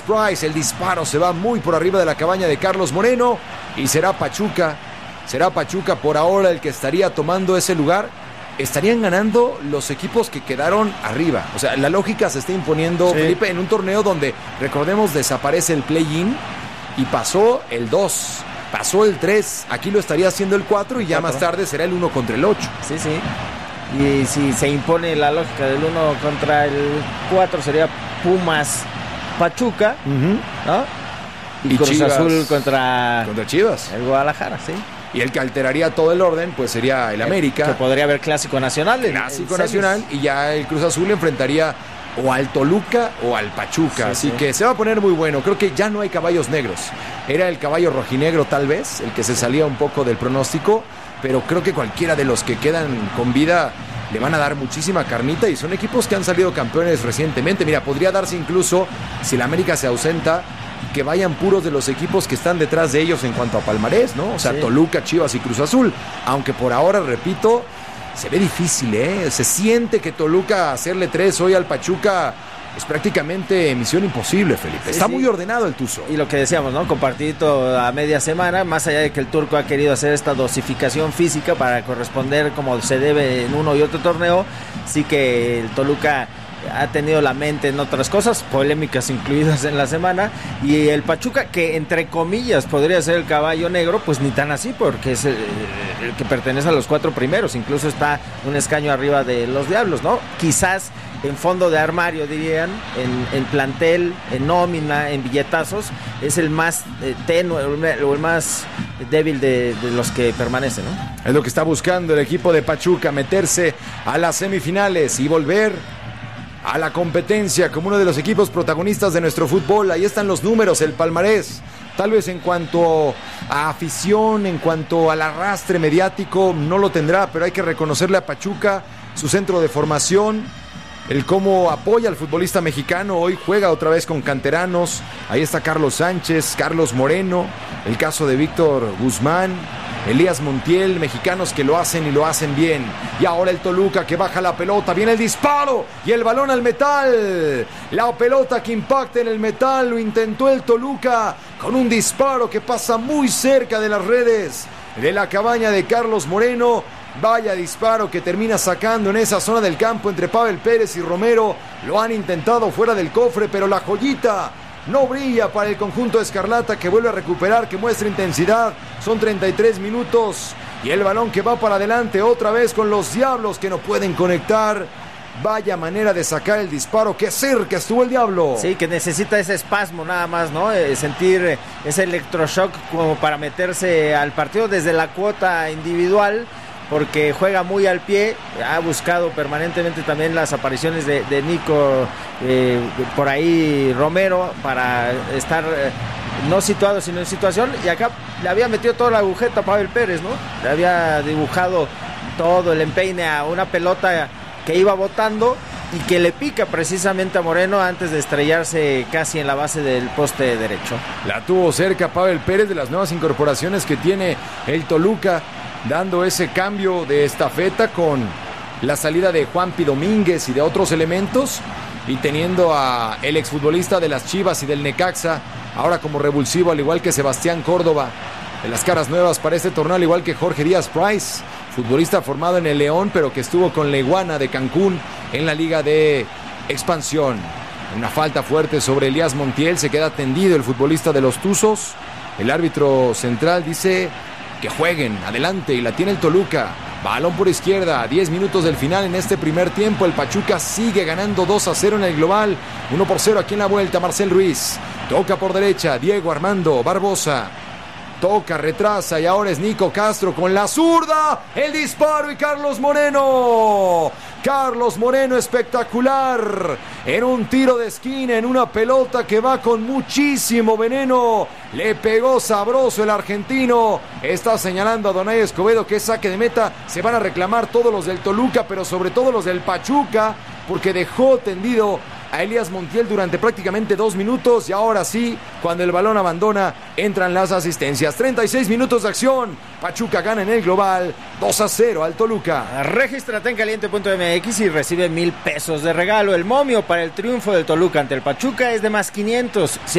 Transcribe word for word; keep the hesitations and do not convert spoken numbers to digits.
Price, el disparo se va muy por arriba de la cabaña de Carlos Moreno y será Pachuca, será Pachuca por ahora el que estaría tomando ese lugar. Estarían ganando los equipos que quedaron arriba. O sea, la lógica se está imponiendo, sí. Felipe, en un torneo donde, recordemos, desaparece el play-in y pasó el dos, pasó el tres, aquí lo estaría haciendo el cuatro y ya cuatro. Más tarde será el uno contra el ocho. Sí, sí. Y si se impone la lógica del uno contra el cuatro sería Pumas Pachuca, uh-huh. ¿no? Y, y Cruz Chivas, Azul contra, contra Chivas. El Guadalajara, sí. Y el que alteraría todo el orden, pues sería el América. Que podría haber Clásico Nacional. Clásico en, en Nacional, y ya el Cruz Azul enfrentaría o al Toluca o al Pachuca. Sí, así sí. que se va a poner muy bueno. Creo que ya no hay caballos negros. Era el caballo rojinegro tal vez, el que se salía un poco del pronóstico, pero creo que cualquiera de los que quedan con vida le van a dar muchísima carnita y son equipos que han salido campeones recientemente. Mira, podría darse incluso, si el América se ausenta, que vayan puros de los equipos que están detrás de ellos en cuanto a palmarés, ¿no? O sea, sí. Toluca, Chivas y Cruz Azul. Aunque por ahora, repito, se ve difícil, ¿eh? Se siente que Toluca hacerle tres hoy al Pachuca es prácticamente misión imposible, Felipe. Sí, Está sí. muy ordenado el Tuzo. Y lo que decíamos, ¿no? Compartidito a media semana, más allá de que el turco ha querido hacer esta dosificación física para corresponder como se debe en uno y otro torneo, sí que el Toluca ha tenido la mente en otras cosas, polémicas incluidas en la semana, y el Pachuca, que entre comillas podría ser el caballo negro, pues ni tan así, porque es el, el que pertenece a los cuatro primeros, incluso está un escaño arriba de los Diablos, ¿no? Quizás en fondo de armario, dirían, en, en plantel, en nómina, en billetazos, es el más eh, tenue o el más débil de, de los que permanecen, ¿no? Es lo que está buscando el equipo de Pachuca, meterse a las semifinales y volver a la competencia como uno de los equipos protagonistas de nuestro fútbol. Ahí están los números, el palmarés. Tal vez en cuanto a afición, en cuanto al arrastre mediático, no lo tendrá, pero hay que reconocerle a Pachuca su centro de formación, el cómo apoya al futbolista mexicano. Hoy juega otra vez con canteranos. Ahí está Carlos Sánchez, Carlos Moreno, el caso de Víctor Guzmán, Elías Montiel, mexicanos que lo hacen y lo hacen bien. Y ahora el Toluca que baja la pelota, viene el disparo y el balón al metal. La pelota que impacta en el metal, lo intentó el Toluca con un disparo que pasa muy cerca de las redes de la cabaña de Carlos Moreno. Vaya disparo que termina sacando en esa zona del campo entre Pavel Pérez y Romero. Lo han intentado fuera del cofre, pero la joyita no brilla para el conjunto escarlata, que vuelve a recuperar, que muestra intensidad. Son treinta y tres minutos y el balón que va para adelante otra vez con los Diablos, que no pueden conectar. Vaya manera de sacar el disparo, que cerca estuvo el Diablo. Sí, que necesita ese espasmo nada más, ¿no? Eh, sentir ese electroshock como para meterse al partido desde la cuota individual, porque juega muy al pie. Ha buscado permanentemente también las apariciones de, de Nico, eh, por ahí Romero, para estar eh, no situado sino en situación, y acá le había metido toda la agujeta a Pavel Pérez, ¿no? Le había dibujado todo el empeine a una pelota que iba botando y que le pica precisamente a Moreno antes de estrellarse casi en la base del poste derecho. La tuvo cerca Pavel Pérez, de las nuevas incorporaciones que tiene el Toluca, dando ese cambio de estafeta con la salida de Juanpi Domínguez y de otros elementos, y teniendo a el exfutbolista de las Chivas y del Necaxa ahora como revulsivo, al igual que Sebastián Córdoba, de las caras nuevas para este torneo, al igual que Jorge Díaz Price, futbolista formado en el León, pero que estuvo con la Iguana de Cancún en la Liga de Expansión. Una falta fuerte sobre Elías Montiel, se queda tendido el futbolista de los Tuzos. El árbitro central dice que jueguen adelante y la tiene el Toluca. Balón por izquierda, diez minutos del final en este primer tiempo. El Pachuca sigue ganando dos a cero en el global, uno por cero aquí en la vuelta. Marcel Ruiz toca por derecha, Diego Armando Barbosa toca, retrasa, y ahora es Nico Castro con la zurda, el disparo, y Carlos Moreno, Carlos Moreno espectacular, en un tiro de esquina, en una pelota que va con muchísimo veneno, le pegó sabroso el argentino. Está señalando a Donay Escobedo que es saque de meta. Se van a reclamar todos los del Toluca, pero sobre todo los del Pachuca, porque dejó tendido a Elías Montiel durante prácticamente dos minutos, y ahora sí, cuando el balón abandona, entran las asistencias. treinta y seis minutos de acción, Pachuca gana en el global dos a cero al Toluca. Regístrate en caliente punto m x y recibe mil pesos de regalo. El momio para el triunfo del Toluca ante el Pachuca es de más quinientos.